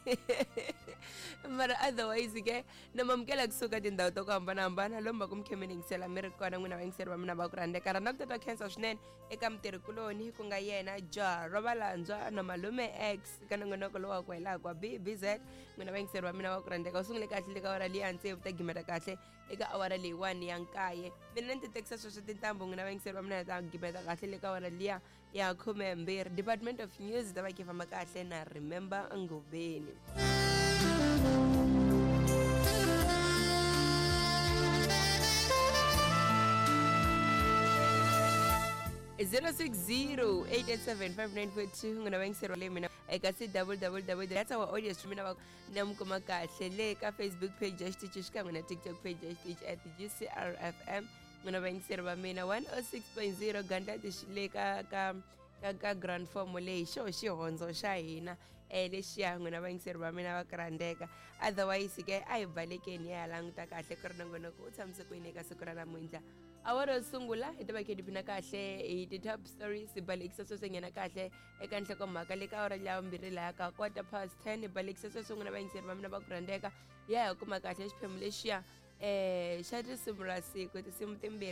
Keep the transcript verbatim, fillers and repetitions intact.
Mara otherwise ke namamkela kusuka tindhawu to ku hambanahambana lomba ku mikhemi ni yingisela mi ri kona n'wina vayingiseri va mina va ku rhandzeka rhandza ku tata khensa swinene eka mutirhikuloni ku nga yena jaha ro valandzwa na malume x ka nongonoko lowu wa ku hela kwa B B Z n'wina vayingiseri va mina va ku rhandzeka u sungule kahle le ka awara leyi hansi vuta gimeta kahle eka awara leyiwani ya nkaye mina ni ti tekisa sweswo tintambu n'wina vayingiseri va mina ta gimeta kahle le ka awara liya ya khumembirhi Department of News ta va ki famba kahle na Remember Ngobeni. zero six zero eight eight seven five nine four two ngina vayingiseriwa le mina eka si www that's our audio stream na na mukoma kahle le ka Facebook page ya Xitichi xikan'we na TikTok page ya Xitichi at G C R F M ngina vayingiseri va mina one oh six point zero gandla le ka ka ka ka grand form leyi xo xihondzo xa hina eh lexiya n'wina vayingiseri va mina va karandeka otherwise ke a hi balekeni ya languta kahle ku ri nongonoko u tshamise ku yini eka siku ra namuntlha awara sungula hi ta va ke dipina kahle hi ti top stories balekisa sweswo nghena kahle eka nhlokomhaka le ka awara ya vumbirhi laha ka quarter past ten balekisa sweswo n'wina vayingiseri va mina va ku rhandeka ya hi kuma kahle xiphemu lexiya eh xa tinsimu ra siku tinsimu timbirhi